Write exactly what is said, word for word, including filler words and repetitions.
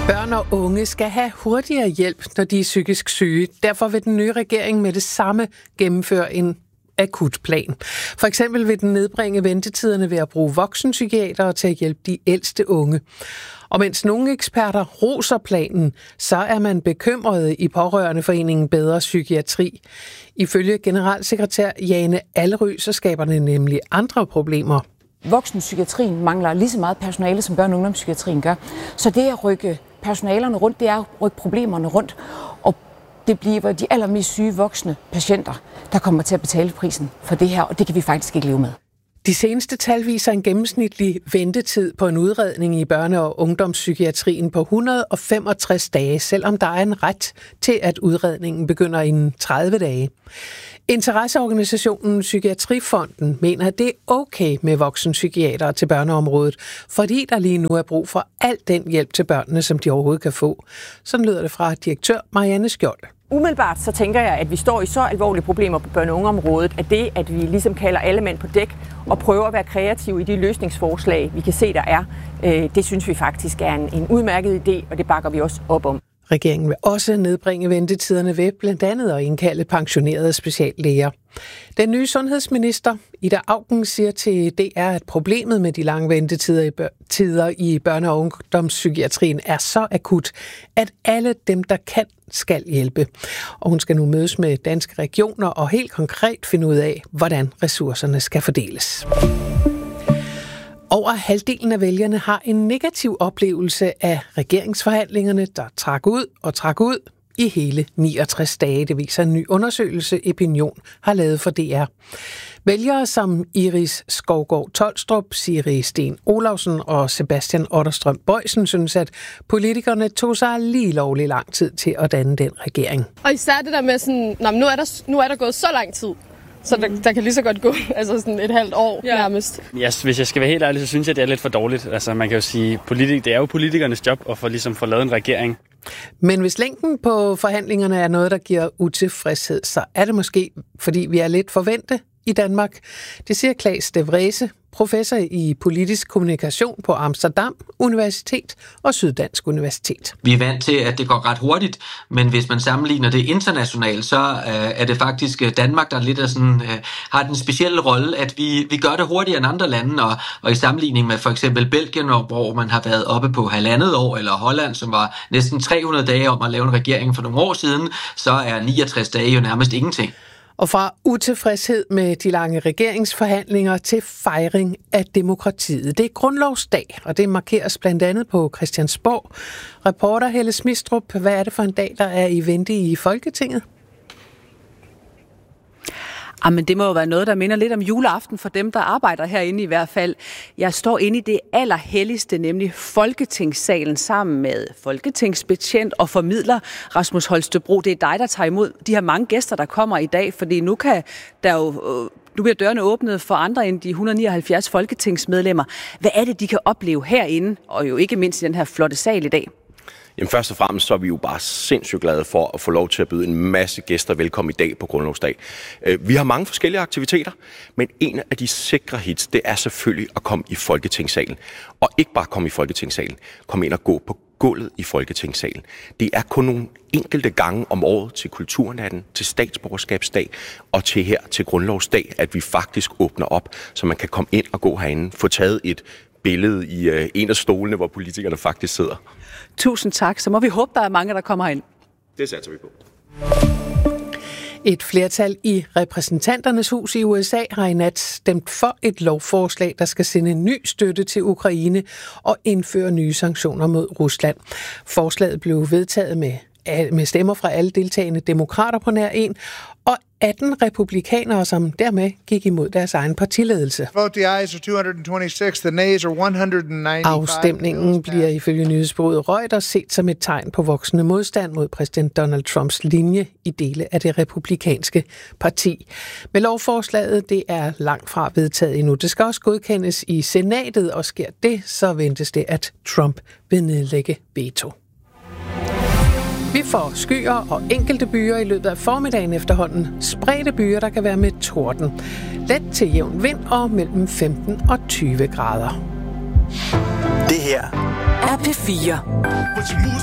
Børn og unge skal have hurtigere hjælp, når de er psykisk syge. Derfor vil den nye regering med det samme gennemføre en akutplan. For eksempel vil den nedbringe ventetiderne ved at bruge voksenpsykiatere til at hjælpe de ældste unge. Og mens nogle eksperter roser planen, så er man bekymrede i Pårørendeforeningen Bedre Psykiatri. Ifølge generalsekretær Jane Allerød, så skaber det nemlig andre problemer. Voksenpsykiatrien mangler lige så meget personale, som børne- og ungdomspsykiatrien gør. Så det at rykke personalerne rundt, det er at rykke problemerne rundt. Og det bliver de allermest syge voksne patienter, der kommer til at betale prisen for det her, og det kan vi faktisk ikke leve med. De seneste tal viser en gennemsnitlig ventetid på en udredning i børne- og ungdomspsykiatrien på et hundrede og femogtres dage, selvom der er en ret til, at udredningen begynder inden tredive dage. Interesseorganisationen Psykiatrifonden mener, at det er okay med voksenpsykiatere til børneområdet, fordi der lige nu er brug for al den hjælp til børnene, som de overhovedet kan få. Sådan lyder det fra direktør Marianne Skjold. Umiddelbart så tænker jeg, at vi står i så alvorlige problemer på børne- og ungeområdet, at det, at vi ligesom kalder alle mænd på dæk og prøver at være kreative i de løsningsforslag, vi kan se, der er, det synes vi faktisk er en, en udmærket idé, og det bakker vi også op om. Regeringen vil også nedbringe ventetiderne ved blandt andet at indkalde pensionerede speciallæger. Den nye sundhedsminister, Ida Auken, siger til D R, at problemet med de lange ventetider i, bør- tider i børne- og ungdomspsykiatrien er så akut, at alle dem, der kan, skal hjælpe. Og hun skal nu mødes med danske regioner og helt konkret finde ud af, hvordan ressourcerne skal fordeles. Over halvdelen af vælgerne har en negativ oplevelse af regeringsforhandlingerne, der trak ud og trak ud i hele niogtres dage. Det viser en ny undersøgelse, Opinion har lavet for D R. Vælgere som Iris Skovgaard Tolstrup, Siri Sten Olausen og Sebastian Otterstrøm Bøjsen synes, at politikerne tog sig lige lovlig lang tid til at danne den regering. Og især det der med sådan, nå, nu, er der, nu er der gået så lang tid. Så der, der kan lige så godt gå altså sådan et halvt år ja. nærmest. Ja, hvis jeg skal være helt ærlig, så synes jeg, det er lidt for dårligt. Altså man kan jo sige, politik, det er jo politikernes job at få, ligesom, få lavet en regering. Men hvis længden på forhandlingerne er noget, der giver utilfredshed, så er det måske, fordi vi er lidt forvente i Danmark. Det siger Claes de Vrese, professor i politisk kommunikation på Amsterdam Universitet og Syddansk Universitet. Vi er vant til, at det går ret hurtigt, men hvis man sammenligner det internationalt, så øh, er det faktisk Danmark, der lidt af sådan, øh, har den specielle rolle, at vi, vi gør det hurtigere end andre lande, og, og i sammenligning med for eksempel Belgien, hvor man har været oppe på halvandet år, eller Holland, som var næsten tre hundrede dage om at lave en regering for nogle år siden, så er niogtres dage jo nærmest ingenting. Og fra utilfredshed med de lange regeringsforhandlinger til fejring af demokratiet. Det er grundlovsdag, og det markeres blandt andet på Christiansborg. Reporter Helle Smistrup, hvad er det for en dag, der er i vente i Folketinget? Jamen, det må jo være noget, der minder lidt om juleaften for dem, der arbejder herinde i hvert fald. Jeg står inde i det allerhelligste, nemlig Folketingssalen, sammen med folketingsbetjent og formidler Rasmus Holstebro. Det er dig, der tager imod de her mange gæster, der kommer i dag, fordi nu kan der jo... Nu bliver dørene åbnet for andre end de et hundrede og nioghalvfjerds folketingsmedlemmer. Hvad er det, de kan opleve herinde, og jo ikke mindst i den her flotte sal i dag? Jamen først og fremmest så er vi jo bare sindssygt glade for at få lov til at byde en masse gæster velkommen i dag på Grundlovsdag. Vi har mange forskellige aktiviteter, men en af de sikre hits, det er selvfølgelig at komme i Folketingssalen. Og ikke bare komme i Folketingssalen, komme ind og gå på gulvet i Folketingssalen. Det er kun nogle enkelte gange om året til Kulturnatten, til Statsborgerskabsdag og til her til Grundlovsdag, at vi faktisk åbner op, så man kan komme ind og gå herinde, få taget et billede i uh, en af stolene, hvor politikerne faktisk sidder. Tusind tak. Så må vi håbe, der er mange, der kommer ind. Det satser vi på. Et flertal i repræsentanternes hus i U S A har i nat stemt for et lovforslag, der skal sende ny støtte til Ukraine og indføre nye sanktioner mod Rusland. Forslaget blev vedtaget med, med stemmer fra alle deltagende demokrater på nær en, og atten republikanere, som dermed gik imod deres egen partiledelse. Afstemningen bliver ifølge nyhedsbureauet Reuters set som et tegn på voksende modstand mod præsident Donald Trumps linje i dele af det republikanske parti. Men lovforslaget det er langt fra vedtaget endnu. Det skal også godkendes i senatet, og sker det, så ventes det, at Trump vil nedlægge veto. Vi får skyer og enkelte byer i løbet af formiddagen efterhånden. Spredte byer, der kan være med torden. Let til jævn vind og mellem femten og tyve grader. Det her er P fire.